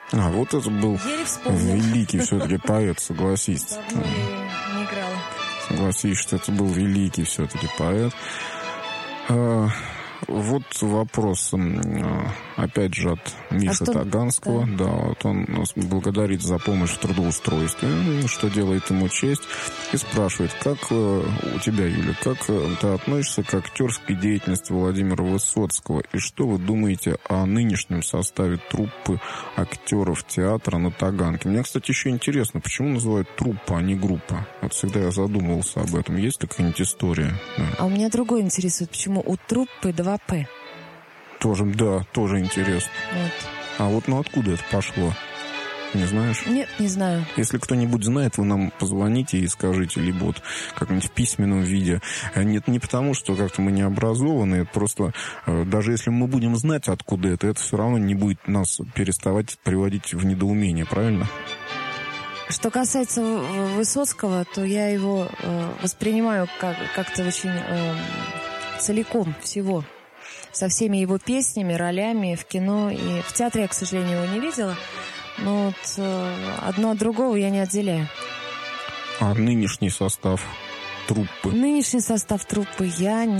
А, вот это был великий все-таки поэт, согласись. Давно не играла. Согласись, что это был великий все-таки поэт. Вот вопрос, опять же, от Миши Таганского. Да, вот он нас благодарит за помощь в трудоустройстве, что делает ему честь, и спрашивает, как у тебя, Юля, как ты относишься к актерской деятельности Владимира Высоцкого, и что вы думаете о нынешнем составе труппы актеров театра на Таганке? Мне, кстати, еще интересно, почему называют труппа, а не группа? Вот всегда я задумывался об этом. Есть ли какая-нибудь история? Да. А у меня другое интересует, почему у труппы 2 «П». Тоже, да, тоже интересно. Вот. А вот откуда это пошло? Не знаешь? Нет, не знаю. Если кто-нибудь знает, вы нам позвоните и скажите, либо вот как-нибудь в письменном виде. Нет, не потому, что как-то мы не образованы, просто даже если мы будем знать, откуда это все равно не будет нас переставать приводить в недоумение, правильно? Что касается Высоцкого, то я его воспринимаю как-то очень целиком всего. Со всеми его песнями, ролями в кино. И в театре я, к сожалению, его не видела. Но вот одно от другого я не отделяю. А нынешний состав труппы? Нынешний состав труппы я